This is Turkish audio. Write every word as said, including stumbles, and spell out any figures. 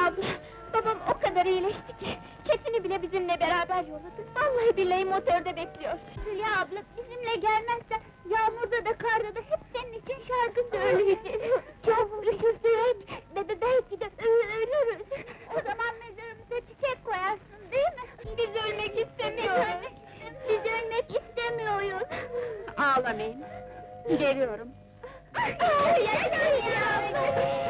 abla, babam o kadar iyileşti ki... Çetin'i bile bizimle beraber yolladı. Vallahi billahi motorda bekliyor. Hülya abla, bizimle gelmezsen... Yağmurda da karda da hep senin için şarkı söyleyeceğiz. Çok üşürsek, be be belki de ö- ölürüz. O zaman mezarımıza çiçek koyarsın, değil mi? Biz ölmek istemiyoruz. Biz ölmek istemiyoruz. Ağlamayın. Geliyorum. Ay, yaşasın ya!